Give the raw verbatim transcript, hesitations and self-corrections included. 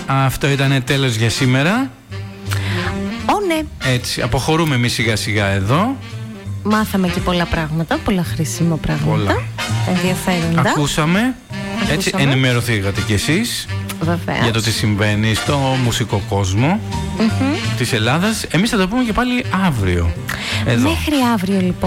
Αυτό ήταν τέλος για σήμερα. Ω, ναι. Έτσι, αποχωρούμε εμείς σιγά σιγά εδώ. Μάθαμε και πολλά πράγματα, πολλά χρήσιμα πράγματα. Πολλά. Ενδιαφέροντα. Ακούσαμε. Ακούσαμε. Έτσι, ενημερωθήκατε κι εσείς. Βεβαίως. Για το τι συμβαίνει στο μουσικό κόσμο mm-hmm. της Ελλάδας. Εμείς θα τα πούμε και πάλι αύριο εδώ. Μέχρι αύριο λοιπόν.